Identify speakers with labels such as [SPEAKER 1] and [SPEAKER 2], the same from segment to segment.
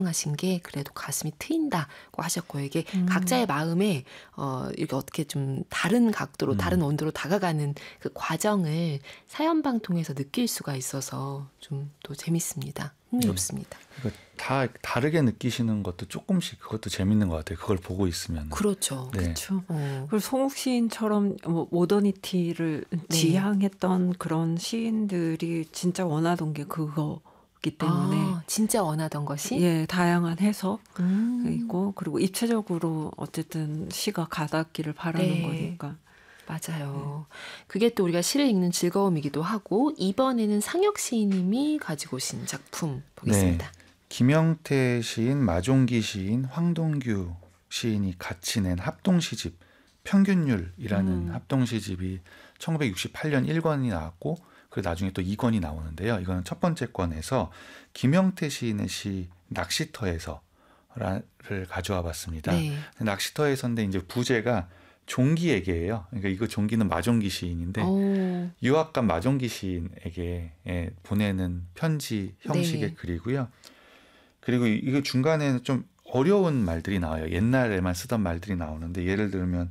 [SPEAKER 1] 하신 게 그래도 가슴이 트인다고 하셨고요. 이게 각자의 마음에 이렇게 어떻게 좀 다른 각도로 다른 온도로 다가가는 그 과정을 사연방 통해서 느낄 수가 있어서 좀 또 재밌습니다. 흥미롭습니다.
[SPEAKER 2] 다 다르게 느끼시는 것도 조금씩 그것도 재밌는 것 같아요. 그걸 보고 있으면.
[SPEAKER 1] 그렇죠.
[SPEAKER 2] 네.
[SPEAKER 3] 그렇죠. 그리고 송욱 시인처럼 모더니티를 지향했던 그런 시인들이 진짜 원하던 게 그거기 때문에
[SPEAKER 1] 진짜 원하던 것이?
[SPEAKER 3] 예, 다양한 해석이고 그리고 입체적으로 어쨌든 시가 가닿기를 바라는 거니까.
[SPEAKER 1] 맞아요. 그게 또 우리가 시를 읽는 즐거움이기도 하고 이번에는 상혁 시인님이 가지고 오신 작품 보겠습니다.
[SPEAKER 2] 네. 김영태 시인, 마종기 시인, 황동규 시인이 같이 낸 합동시집 평균율이라는 합동시집이 1968년 1권이 나왔고 그 나중에 또 2권이 나오는데요. 이거는 첫 번째 권에서 김영태 시인의 시 낚시터에서를 가져와 봤습니다.
[SPEAKER 1] 네.
[SPEAKER 2] 낚시터에서인데 이제 부제가 종기에게예요. 그러니까 이거 종기는 마종기 시인인데 유학간 마종기 시인에게 보내는 편지 형식의 글이고요. 그리고 이거 중간에는 좀 어려운 말들이 나와요. 옛날에만 쓰던 말들이 나오는데 예를 들면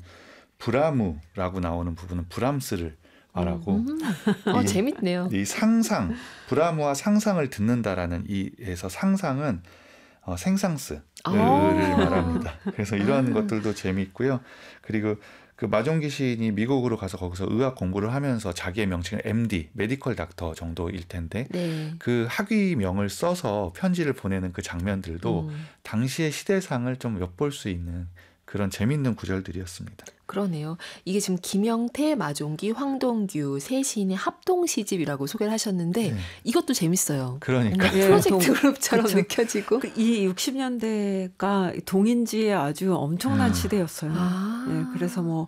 [SPEAKER 2] 브라무라고 나오는 부분은 브람스를 말하고
[SPEAKER 1] 재밌네요.
[SPEAKER 2] 이 상상, 브라무와 상상을 듣는다라는 이에서 상상은 생상스를 말합니다. 그래서 이런 것들도 재미있고요. 그리고 그 마종기 시인이 미국으로 가서 거기서 의학 공부를 하면서 자기의 명칭은 MD, 메디컬 닥터 정도일 텐데 그 학위명을 써서 편지를 보내는 그 장면들도 당시의 시대상을 좀 엿볼 수 있는 그런 재미있는 구절들이었습니다.
[SPEAKER 1] 그러네요. 이게 지금 김영태, 마종기, 황동규 세 시인의 합동 시집이라고 소개를 하셨는데 이것도 재밌어요.
[SPEAKER 2] 그러니까
[SPEAKER 1] 프로젝트 그룹처럼 느껴지고
[SPEAKER 3] 이 60년대가 동인지의 아주 엄청난 시대였어요. 네, 그래서 뭐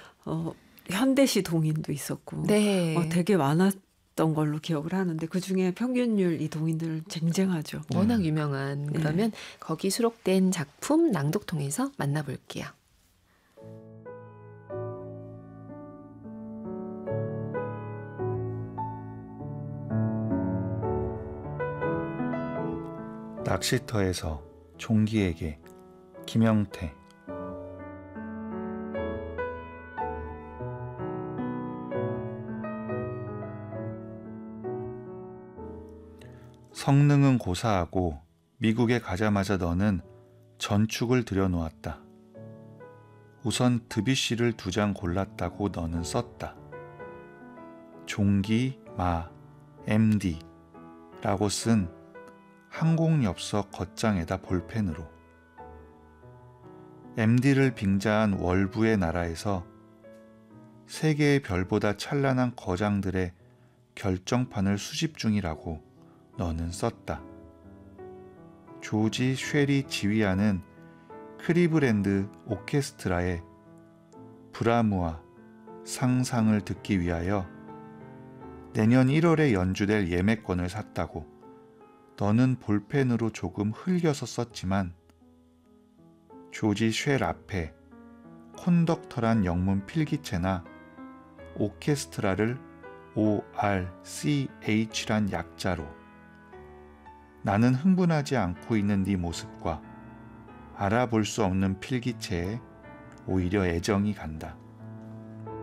[SPEAKER 3] 현대시 동인도 있었고 되게 많았던 걸로 기억을 하는데 그중에 평균율 이 동인들 쟁쟁하죠.
[SPEAKER 1] 워낙 유명한. 그러면 거기 수록된 작품 낭독 통해서 만나볼게요.
[SPEAKER 2] 낚시터에서 종기에게 김영태. 성능은 고사하고 미국에 가자마자 너는 전축을 들여놓았다. 우선 드뷔시를 2장 골랐다고 너는 썼다. 종기, 마, MD 라고 쓴 항공엽서 겉장에다 볼펜으로 MD를 빙자한 월부의 나라에서 세계의 별보다 찬란한 거장들의 결정판을 수집 중이라고 너는 썼다. 조지 쉐리 지휘하는 크리브랜드 오케스트라의 브라무와 상상을 듣기 위하여 내년 1월에 연주될 예매권을 샀다고 너는 볼펜으로 조금 흘려서 썼지만 조지 쉘 앞에 콘덕터란 영문 필기체나 오케스트라를 ORCH란 약자로 나는 흥분하지 않고 있는 네 모습과 알아볼 수 없는 필기체에 오히려 애정이 간다.